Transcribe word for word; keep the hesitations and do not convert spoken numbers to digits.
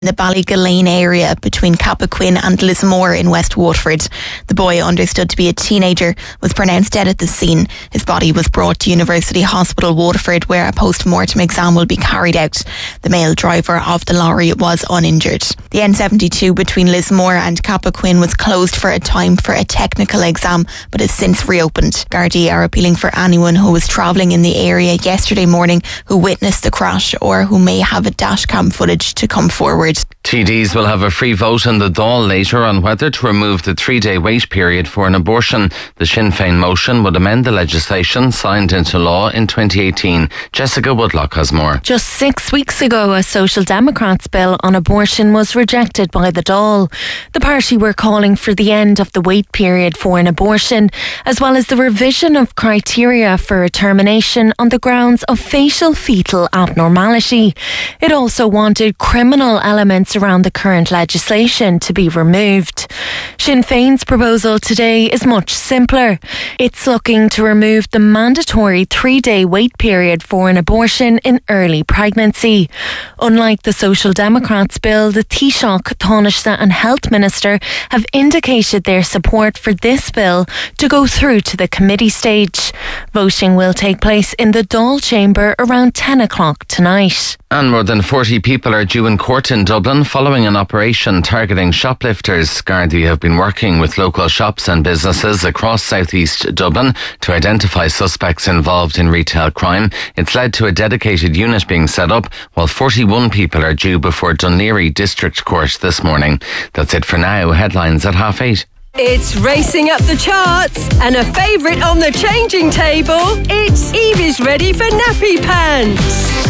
in the Ballygallane area between Cappoquin and Lismore in West Waterford. The boy, understood to be a teenager, was pronounced dead at the scene. His body was brought to University Hospital Waterford, where a post-mortem exam will be carried out. The male driver of the lorry was uninjured. The N seventy-two between Lismore and Cappoquin was closed for a time for a technical exam, but has since reopened. Gardaí are appealing for anyone who was travelling in the area yesterday morning who witnessed the crash or who may have a dashcam footage to come forward. T Ds will have a free vote in the Dáil later on whether to remove the three-day wait period for an abortion. The Sinn Féin motion would amend the legislation signed into law in twenty eighteen. Jessica Woodlock has more. Just six weeks ago, a Social Democrats bill on abortion was rejected by the Dáil. The party were calling for the end of the wait period for an abortion, as well as the revision of criteria for a termination on the grounds of facial fetal abnormality. It also wanted criminal elements around the current legislation to be removed. Sinn Féin's proposal today is much simpler. It's looking to remove the mandatory three-day wait period for an abortion in early pregnancy. Unlike the Social Democrats bill, the Taoiseach, Taoiseach and Health Minister have indicated their support for this bill to go through to the committee stage. Voting will take place in the Dáil chamber around ten o'clock tonight. And more than forty people are due in court in Dublin following an operation targeting shoplifters. Gardaí have been working with local shops and businesses across southeast Dublin to identify suspects involved in retail crime. It's led to a dedicated unit being set up, while forty-one people are due before Dún Laoghaire District Court this morning. That's it for now. Headlines at half eight. It's racing up the charts and a favourite on the changing table. It's Evie's ready for nappy pants.